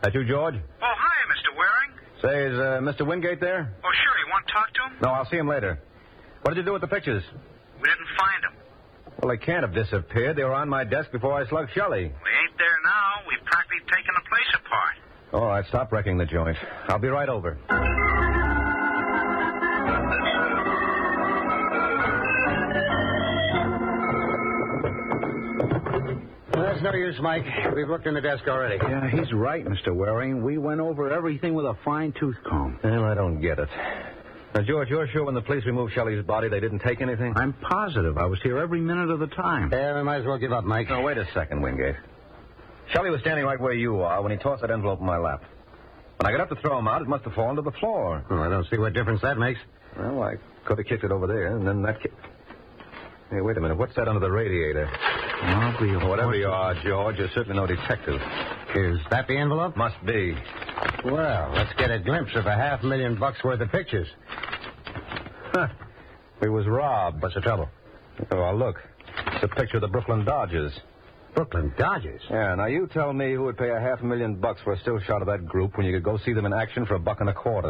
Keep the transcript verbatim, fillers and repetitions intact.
That you, George? Oh, hi, Mister Waring. Say, is uh, Mister Wingate there? Oh, sure. You want to talk to him? No, I'll see him later. What did you do with the pictures? We didn't find him. Well, they can't have disappeared. They were on my desk before I slugged Shelley. We ain't there now. We've practically taken the place apart. All right, stop wrecking the joint. I'll be right over. That's no use, Mike. We've looked in the desk already. Yeah, he's right, Mister Waring. We went over everything with a fine-tooth comb. Well, I don't get it. Now, George, you're sure when the police removed Shelley's body, they didn't take anything? I'm positive. I was here every minute of the time. Yeah, we might as well give up, Mike. No, wait a second, Wingate. Shelley was standing right where you are when he tossed that envelope in my lap. When I got up to throw him out, it must have fallen to the floor. Oh, I don't see what difference that makes. Well, I could have kicked it over there, and then that kick... Hey, wait a minute. What's that under the radiator? I'll be Whatever you are, George, you're certainly no detective. Is that the envelope? Must be. Well, let's get a glimpse of a half million bucks worth of pictures. Huh. We was robbed. What's the trouble? Oh, look. It's a picture of the Brooklyn Dodgers. Brooklyn Dodgers? Yeah, now you tell me who would pay a half a million bucks for a still shot of that group when you could go see them in action for a buck and a quarter.